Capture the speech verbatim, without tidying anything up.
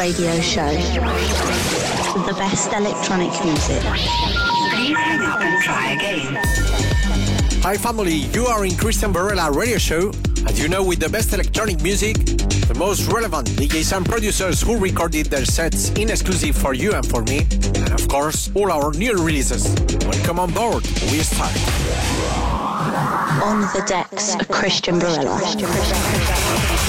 radio show. The best electronic music. Please hang up and try again. Hi family, you are in Christian Varela radio show, and you know, with the best electronic music, the most relevant D Js and producers who recorded their sets in exclusive for you and for me, and of course all our new releases. Welcome on board, we start. On the decks, Christian Varela.